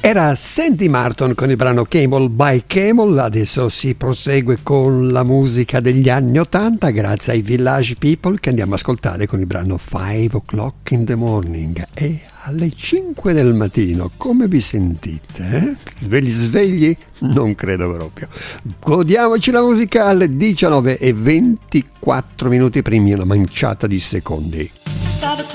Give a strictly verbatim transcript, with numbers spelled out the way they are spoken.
Era Sandy Martin con il brano Camel by Camel. Adesso si prosegue con la musica degli anni ottanta grazie ai Village People, che andiamo a ascoltare con il brano Five O'Clock in the Morning. E alle cinque del mattino come vi sentite? Eh? Svegli svegli? Non credo proprio. Godiamoci la musica alle diciannove e ventiquattro minuti primi, una manciata di secondi.